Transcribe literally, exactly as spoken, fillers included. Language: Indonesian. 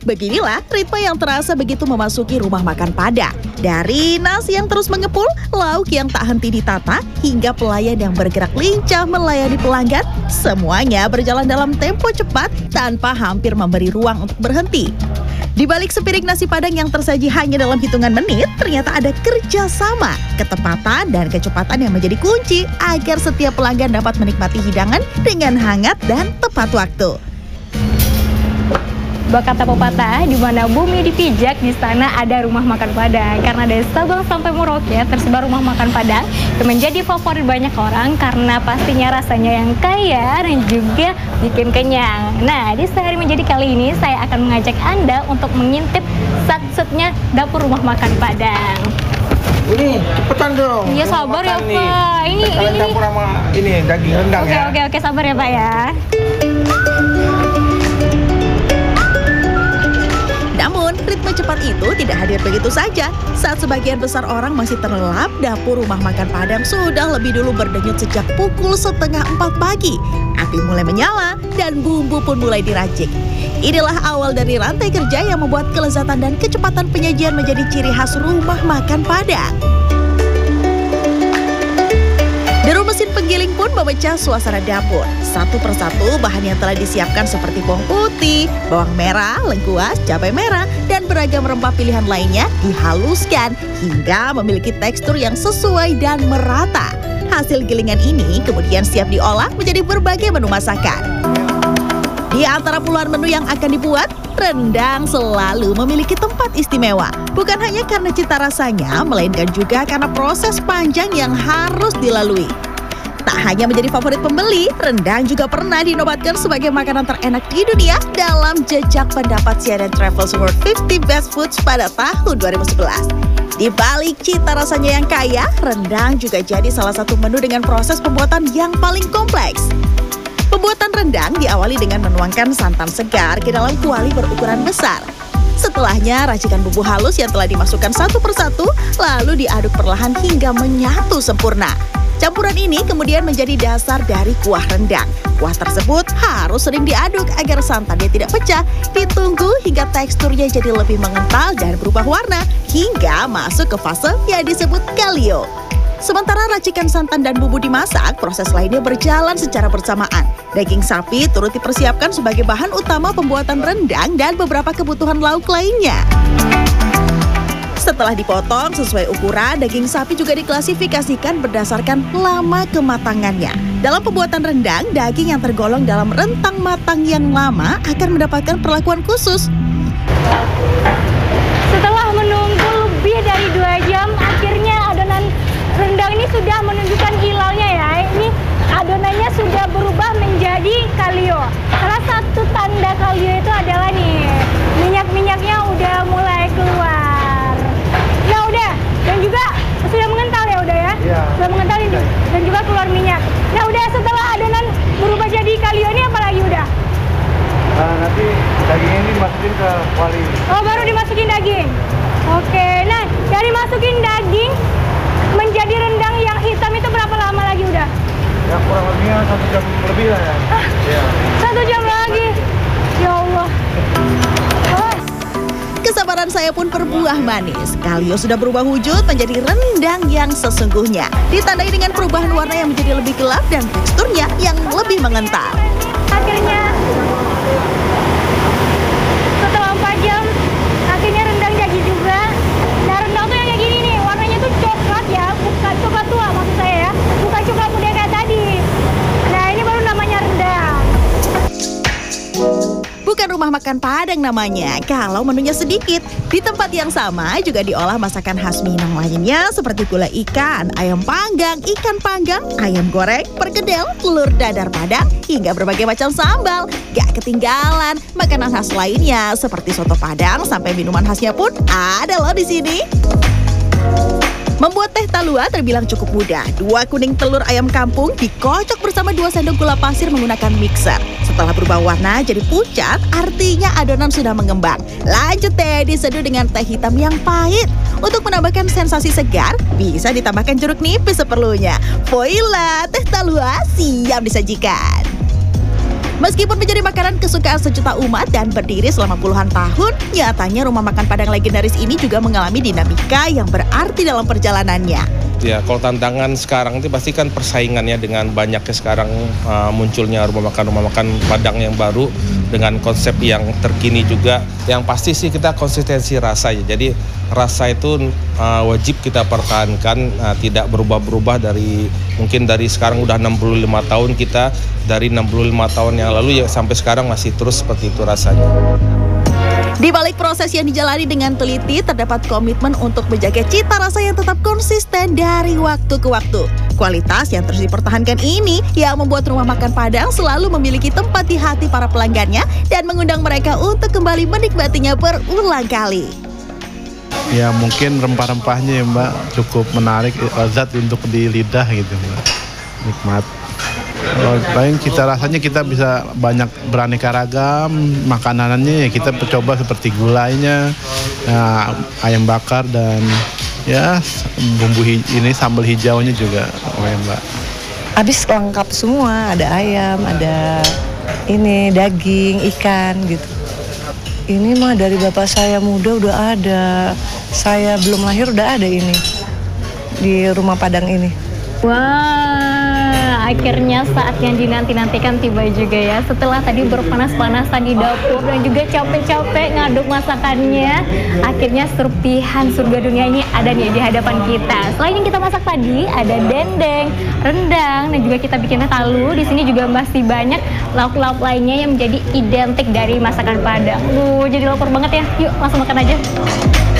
Beginilah ritme yang terasa begitu memasuki rumah makan Padang. Dari nasi yang terus mengepul, lauk yang tak henti ditata, hingga pelayan yang bergerak lincah melayani pelanggan, semuanya berjalan dalam tempo cepat tanpa hampir memberi ruang untuk berhenti. Di balik sepiring nasi Padang yang tersaji hanya dalam hitungan menit, ternyata ada kerjasama, ketepatan, dan kecepatan yang menjadi kunci agar setiap pelanggan dapat menikmati hidangan dengan hangat dan tepat waktu. Kata pepatah, di mana bumi dipijak, di sana ada rumah makan Padang. Karena dari Sabang sampai Merauke tersebar rumah makan Padang yang menjadi favorit banyak orang karena pastinya rasanya yang kaya dan juga bikin kenyang. Nah, di Sehari Menjadi kali ini saya akan mengajak Anda untuk mengintip sat-satnya dapur rumah makan Padang. Ini cepetan dong. Iya, sabar ya Pak. Ini Kalian ini campur sama ini daging rendang Oke, ya. oke, oke, sabar ya Pak ya. Namun, ritme cepat itu tidak hadir begitu saja. Saat sebagian besar orang masih terlelap, dapur rumah makan Padang sudah lebih dulu berdenyut sejak pukul setengah empat pagi. Api mulai menyala dan bumbu pun mulai diracik. Inilah awal dari rantai kerja yang membuat kelezatan dan kecepatan penyajian menjadi ciri khas rumah makan Padang. Deru mesin penggiling pun memecah suasana dapur. Satu persatu bahan yang telah disiapkan seperti bawang putih, bawang merah, lengkuas, cabai merah, dan beragam rempah pilihan lainnya dihaluskan hingga memiliki tekstur yang sesuai dan merata. Hasil gilingan ini kemudian siap diolah menjadi berbagai menu masakan. Di antara puluhan menu yang akan dibuat, rendang selalu memiliki tempat istimewa. Bukan hanya karena cita rasanya, melainkan juga karena proses panjang yang harus dilalui. Tak hanya menjadi favorit pembeli, rendang juga pernah dinobatkan sebagai makanan terenak di dunia dalam jejak pendapat C N N Travel's World lima puluh Best Foods pada tahun dua ribu sebelas. Di balik cita rasanya yang kaya, rendang juga jadi salah satu menu dengan proses pembuatan yang paling kompleks. Pembuatan rendang diawali dengan menuangkan santan segar ke dalam kuali berukuran besar. Setelahnya, racikan bumbu halus yang telah dimasukkan satu persatu, lalu diaduk perlahan hingga menyatu sempurna. Campuran ini kemudian menjadi dasar dari kuah rendang. Kuah tersebut harus sering diaduk agar santannya tidak pecah. Ditunggu hingga teksturnya jadi lebih mengental dan berubah warna, hingga masuk ke fase yang disebut kalio. Sementara racikan santan dan bumbu dimasak, proses lainnya berjalan secara bersamaan. Daging sapi turut dipersiapkan sebagai bahan utama pembuatan rendang dan beberapa kebutuhan lauk lainnya. Setelah dipotong sesuai ukuran, daging sapi juga diklasifikasikan berdasarkan lama kematangannya. Dalam pembuatan rendang, daging yang tergolong dalam rentang matang yang lama akan mendapatkan perlakuan khusus. Setelah menunggu lebih dari dua jam, akhirnya adonan rendang ini sudah menunjukkan hilalnya ya. Ini adonannya sudah berubah menjadi kalio. Salah satu tanda kalio itu adalah nih, minyak-minyaknya udah mulai keluar. Nah udah, dan juga sudah mengental ya udah ya? Iya. Sudah mengental ini, dan juga keluar minyak. Nah udah, setelah adonan berubah jadi kalio ini apa lagi udah? Nah, nanti daging ini dimasukin ke kuali. Oh, baru dimasukin daging. Oke, nah dari masukin daging menjadi rendang yang hitam itu berapa lama lagi udah? Ya kurang lebihnya satu jam lebih lah ya. Ah, ya. Satu jam lagi. Ya Allah. Oh. Kesabaran saya pun berbuah manis. Kalio sudah berubah wujud menjadi rendang yang sesungguhnya. Ditandai dengan perubahan warna yang menjadi lebih gelap dan teksturnya yang lebih mengental. Akhirnya setelah empat jam, akhirnya rendang jadi juga. Nah, rendang tuh yang kayak gini nih, warnanya tuh coklat ya, bukan coklat tua maksud saya ya, bukan coklat muda kayak tadi. Nah, ini baru namanya rendang. Bukan rumah makan Padang namanya, kalau menunya sedikit. Di tempat yang sama juga diolah masakan khas Minang lainnya seperti gulai ikan, ayam panggang, ikan panggang, ayam goreng, perkedel, telur dadar Padang, hingga berbagai macam sambal. Gak ketinggalan makanan khas lainnya seperti soto Padang sampai minuman khasnya pun ada loh di sini. Membuat teh talua terbilang cukup mudah. Dua kuning telur ayam kampung dikocok bersama dua sendok gula pasir menggunakan mixer. Setelah berubah warna jadi pucat, artinya adonan sudah mengembang. Lanjut deh diseduh dengan teh hitam yang pahit. Untuk menambahkan sensasi segar, bisa ditambahkan jeruk nipis seperlunya. Voila, teh talua siap disajikan. Meskipun menjadi makanan kesukaan sejuta umat dan berdiri selama puluhan tahun, nyatanya rumah makan Padang legendaris ini juga mengalami dinamika yang berarti dalam perjalanannya. Ya, kalau tantangan sekarang itu pasti kan persaingannya dengan banyaknya sekarang uh, munculnya rumah makan rumah makan Padang yang baru dengan konsep yang terkini juga. Yang pasti sih kita konsistensi rasa ya. Jadi rasa itu uh, wajib kita pertahankan, uh, tidak berubah-berubah dari mungkin dari sekarang udah enam puluh lima tahun kita, dari enam puluh lima tahun yang lalu ya sampai sekarang masih terus seperti itu rasanya. Di balik proses yang dijalani dengan teliti, terdapat komitmen untuk menjaga cita rasa yang tetap konsisten dari waktu ke waktu. Kualitas yang terus dipertahankan ini yang membuat rumah makan Padang selalu memiliki tempat di hati para pelanggannya dan mengundang mereka untuk kembali menikmatinya berulang kali. Ya mungkin rempah-rempahnya ya Mbak cukup menarik, lezat untuk di lidah gitu Mbak. Nikmat. Kalau lain kita rasanya kita bisa banyak beraneka ragam makanannya ya, kita coba seperti gulainya, ya, ayam bakar dan ya bumbu hij- ini sambal hijaunya juga oh ya Mbak. Habis lengkap semua, ada ayam, ada ini daging, ikan gitu. Ini mah dari bapak saya muda udah ada, saya belum lahir udah ada ini di rumah Padang ini. Wah, akhirnya saat yang dinanti-nantikan tiba juga ya. Setelah tadi berpanas-panasan di dapur dan juga capek-capek ngaduk masakannya, akhirnya serpihan surga dunia ini ada nih di hadapan kita. Selain yang kita masak tadi, ada dendeng, rendang, dan juga kita bikin talu. Di sini juga masih banyak lauk-lauk lainnya yang menjadi identik dari masakan Padang. Duh, jadi lapar banget ya. Yuk, langsung makan aja.